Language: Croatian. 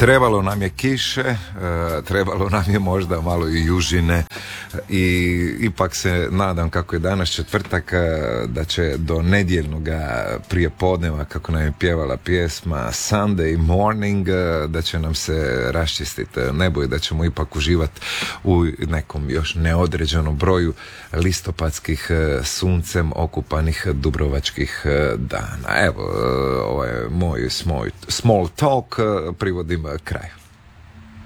Trebalo nam je kiše, trebalo nam je možda malo i južine i ipak se nadam kako je danas četvrtak da će do nedjeljnoga prijepodneva, kako nam je pjevala pjesma Sunday morning, da će nam se raščistiti nebo i da ćemo ipak uživati u nekom još neodređenom broju listopadskih suncem okupanih dubrovačkih dana. Evo, ovo je moj small talk, privodim kraju.